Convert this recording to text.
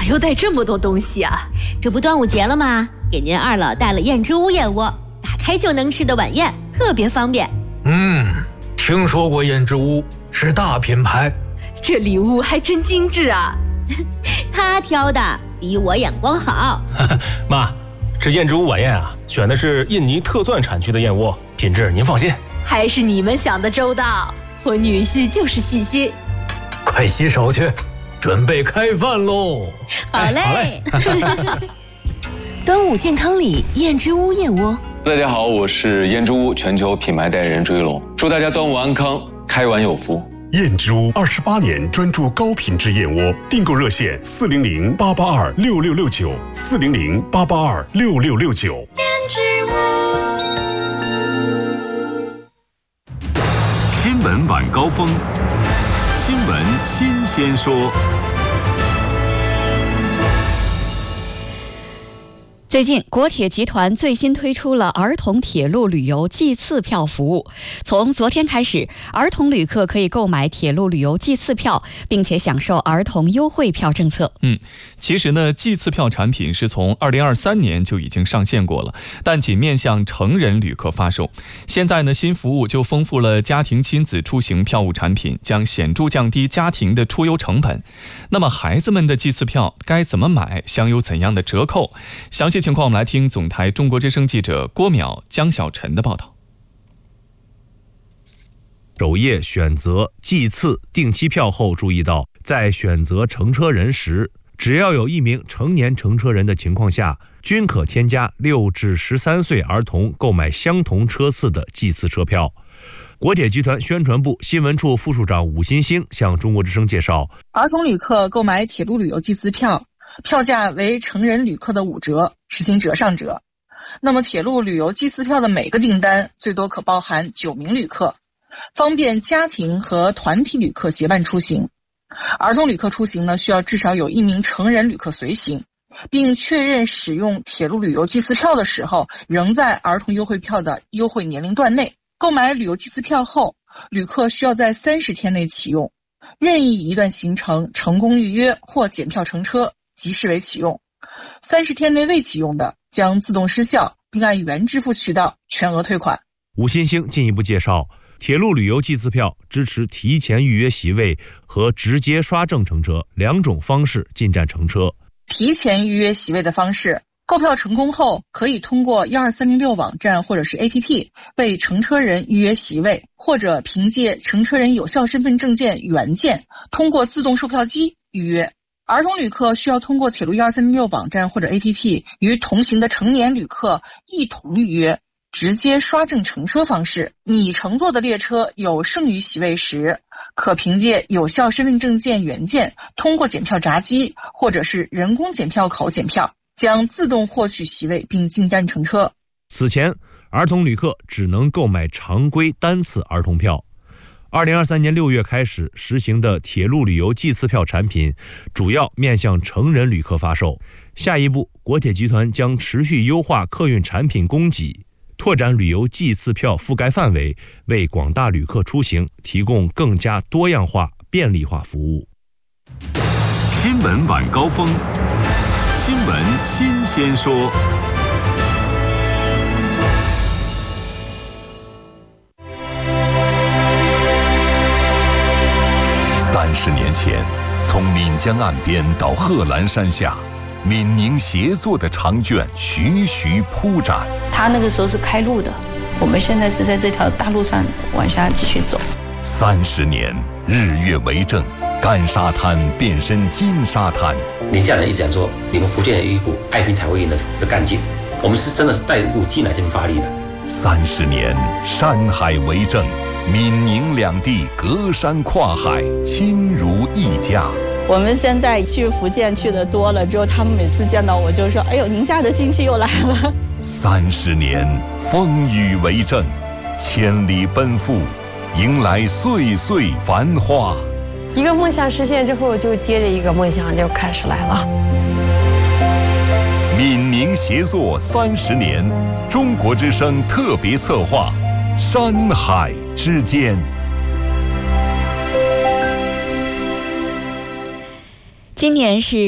又带这么多东西啊？ 这不端午节了吗？给您二老带了燕之屋燕窝，打开就能吃的晚宴，特别方便。 听说过燕之屋，是大品牌。 这礼物还真精致啊！ 他挑的，比我眼光好。 妈，这燕之屋晚宴啊，选的是印尼特钻产区的燕窝，品质您放心。 还是你们想的周到，我女婿就是细心。 快洗手去，准备开饭喽！ 好嘞。 端午健康礼，燕之屋燕窝。 大家好，我是燕之屋全球品牌代言人朱一龙，祝大家端午安康，开碗有福。 燕之屋28年专注高品质燕窝，订购热线400-882-6669，400-882-6669。 燕之屋。 新闻晚高峰，新闻新鲜说。 最近，国铁集团最新推出了儿童铁路旅游季次票服务。从昨天开始，儿童旅客可以购买铁路旅游季次票，并且享受儿童优惠票政策。 其实呢，季次票产品是从2023年就已经上线过了，但仅面向成人旅客发售。现在呢，新服务就丰富了家庭亲子出行票务产品，将显著降低家庭的出游成本。那么，孩子们的季次票该怎么买，享有怎样的折扣？详细情况我们来听总台中国之声记者郭淼、江小晨的报道。 首页选择季次定期票后，注意到在选择乘车人时，只要有一名成年乘车人的情况下，均可添加6至13岁儿童购买相同车次的季次车票。国铁集团宣传部新闻处副处长武新兴向中国之声介绍， 儿童旅客购买铁路旅游季次票，票价为成人旅客的5折，实行折上折。那么铁路旅游季次票的每个订单最多可包含9名旅客，方便家庭和团体旅客结伴出行。儿童旅客出行呢，需要至少有1名成人旅客随行，并确认使用铁路旅游季次票的时候仍在儿童优惠票的优惠年龄段内。购买旅游季次票后，旅客需要在30天内启用，任意一段行程成功预约或检票乘车即视为启用，30天内未启用的将自动失效，并按原支付渠道全额退款。 吴新兴进一步介绍，铁路旅游季次票支持提前预约席位和直接刷证乘车2种方式进站乘车。 提前预约席位的方式，购票成功后可以通过12306网站或者是 APP 为乘车人预约席位，或者凭借乘车人有效身份证件原件通过自动售票机预约。儿童旅客需要通过铁路12306网站或者 APP 与同行的成年旅客一同预约直接刷证乘车方式。你乘坐的列车有剩余席位时，可凭借有效身份证件原件通过检票闸机或者是人工检票口检票，将自动获取席位并进站乘车。 此前，儿童旅客只能购买常规单次儿童票。2023年6月开始实行的铁路旅游季次票产品，主要面向成人旅客发售。下一步，国铁集团将持续优化客运产品供给，拓展旅游季次票覆盖范围，为广大旅客出行提供更加多样化、便利化服务。 新闻晚高峰，新闻新鲜说。30年前，从岷江岸边到贺兰山下，闽宁协作的长卷徐徐铺展。 他那个时候是开路的，我们现在是在这条大路上往下继续走。 30年，日月为证，干沙滩变身金沙滩。 宁夏人一直讲说，你们福建有一股爱拼才会赢的干劲，我们是真的是带入进来这边发力的。 30年，山海为证，闽宁两地隔山跨海，亲如一家。 我们现在去福建去的多了之后，他们每次见到我就说：“哎呦，宁夏的亲戚又来了。 ”30年，风雨为证，千里奔赴，迎来岁岁繁华。 一个梦想实现之后，就接着一个梦想就开始来了。 闽宁协作30年，中国之声特别策划，山海之间。 今年是